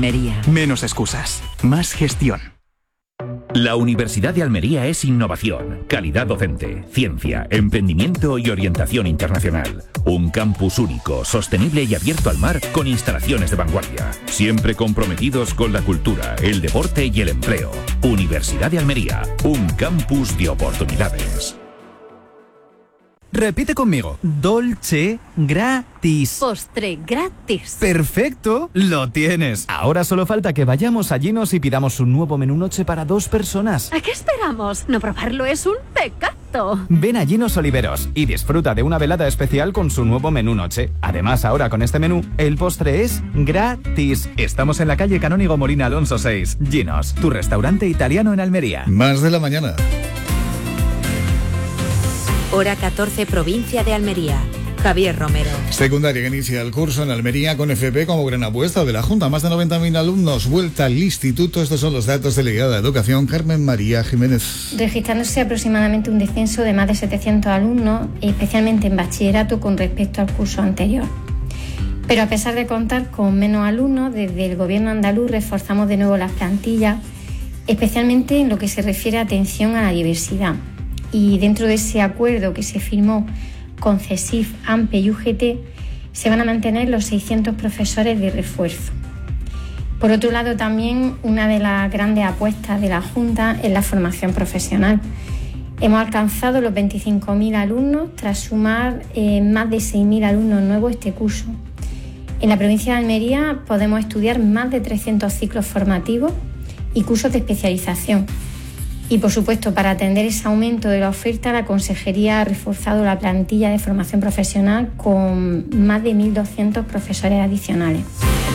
Almería. Menos excusas, más gestión. La Universidad de Almería es innovación, calidad docente, ciencia, emprendimiento y orientación internacional. Un campus único, sostenible y abierto al mar con instalaciones de vanguardia. Siempre comprometidos con la cultura, el deporte y el empleo. Universidad de Almería, un campus de oportunidades. Repite conmigo. Dolce gratis. Postre gratis. ¡Perfecto! ¡Lo tienes! Ahora solo falta que vayamos a Ginos y pidamos un nuevo menú noche para 2 personas. ¿A qué esperamos? No probarlo es un pecado. Ven a Ginos Oliveros y disfruta de una velada especial con su nuevo menú noche. Además, ahora con este menú, el postre es gratis. Estamos en la calle Canónigo Molina Alonso 6. Ginos, tu restaurante italiano en Almería. Más de la mañana. Hora 14, provincia de Almería. Javier Romero. Secundaria que inicia el curso en Almería con FP como gran apuesta de la Junta. Más de 90.000 alumnos. Vuelta al instituto. Estos son los datos de delegada de Educación, Carmen María Jiménez. Registrándose aproximadamente un descenso de más de 700 alumnos, especialmente en bachillerato con respecto al curso anterior. Pero a pesar de contar con menos alumnos, desde el Gobierno andaluz reforzamos de nuevo las plantillas, especialmente en lo que se refiere a atención a la diversidad. Y dentro de ese acuerdo que se firmó con CESIF, AMPE y UGT, se van a mantener los 600 profesores de refuerzo. Por otro lado, también una de las grandes apuestas de la Junta es la formación profesional. Hemos alcanzado los 25.000 alumnos tras sumar más de 6.000 alumnos nuevos este curso. En la provincia de Almería podemos estudiar más de 300 ciclos formativos y cursos de especialización. Y, por supuesto, para atender ese aumento de la oferta, la Consejería ha reforzado la plantilla de formación profesional con más de 1.200 profesores adicionales.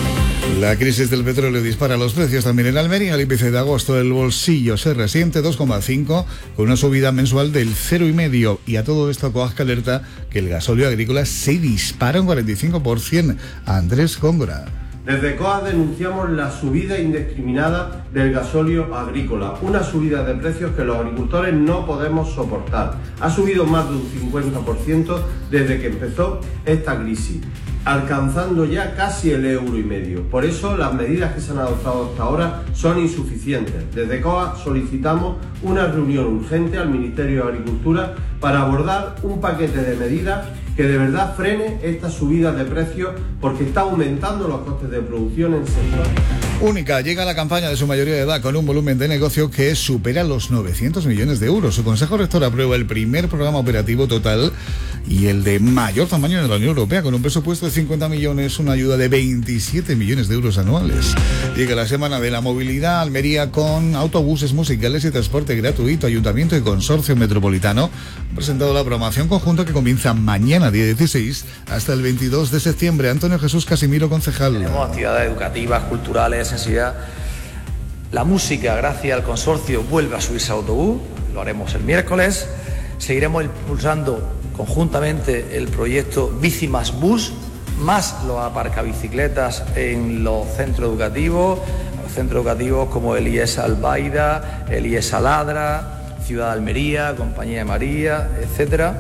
La crisis del petróleo dispara los precios también en Almería. El índice de agosto del bolsillo se resiente 2,5 con una subida mensual del 0,5. Y a todo esto Coag alerta que el gasóleo agrícola se dispara un 45%. Andrés Góngora. Desde COA denunciamos la subida indiscriminada del gasóleo agrícola, una subida de precios que los agricultores no podemos soportar. Ha subido más de un 50% desde que empezó esta crisis, alcanzando ya casi el €1,5. Por eso las medidas que se han adoptado hasta ahora son insuficientes. Desde COA solicitamos una reunión urgente al Ministerio de Agricultura para abordar un paquete de medidas que de verdad frene esta subida de precios, porque está aumentando los costes de producción en sectores. Única llega a la campaña de su mayoría de edad con un volumen de negocio que supera los 900 millones de euros. Su Consejo Rector aprueba el primer programa operativo total y el de mayor tamaño de la Unión Europea, con un presupuesto de 50 millones, una ayuda de 27 millones de euros anuales. Llega la Semana de la Movilidad Almería con autobuses musicales y transporte gratuito. Ayuntamiento y Consorcio Metropolitano han presentado la programación conjunta que comienza mañana, día 16, hasta el 22 de septiembre. Antonio Jesús Casimiro, concejal. Tenemos actividades educativas, culturales, sensibilidad. La música, gracias al consorcio, vuelve a subirse a autobús. Lo haremos el miércoles. Seguiremos impulsando conjuntamente el proyecto Bici más Bus, más los aparcabicicletas en los centros educativos como el IES Albaida, el IES Aladra, Ciudad de Almería, Compañía de María, etcétera.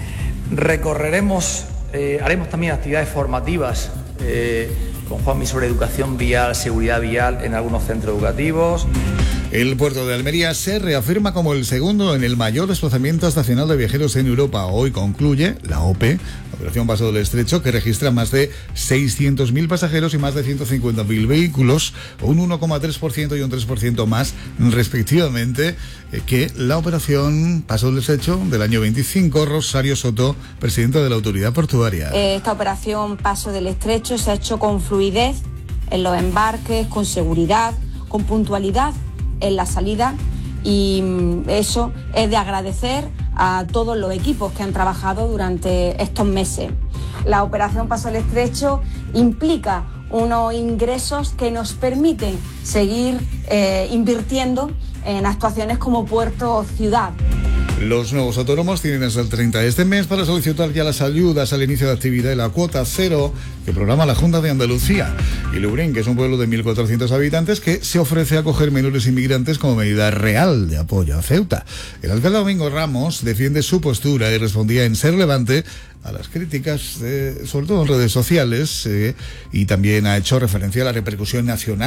Recorreremos, haremos también actividades formativas con Juanmi sobre educación vial, seguridad vial en algunos centros educativos. El puerto de Almería se reafirma como el segundo en el mayor desplazamiento estacional de viajeros en Europa. Hoy concluye la OPE, la Operación Paso del Estrecho, que registra más de 600.000 pasajeros y más de 150.000 vehículos, un 1,3% y un 3% más respectivamente que la Operación Paso del Estrecho del año 25. Rosario Soto, presidenta de la Autoridad Portuaria. Esta Operación Paso del Estrecho se ha hecho con fluidez en los embarques, con seguridad, con puntualidad en la salida, y eso es de agradecer a todos los equipos que han trabajado durante estos meses. La Operación Paso del Estrecho implica unos ingresos que nos permiten seguir invirtiendo en actuaciones como Puerto Ciudad. Los nuevos autónomos tienen hasta el 30 de este mes para solicitar ya las ayudas al inicio de actividad de la cuota cero que programa la Junta de Andalucía. Y Lubrén, que es un pueblo de 1.400 habitantes que se ofrece a acoger menores inmigrantes como medida real de apoyo a Ceuta. El alcalde Domingo Ramos defiende su postura y respondía en Ser Levante a las críticas, sobre todo en redes sociales, y también ha hecho referencia a la repercusión nacional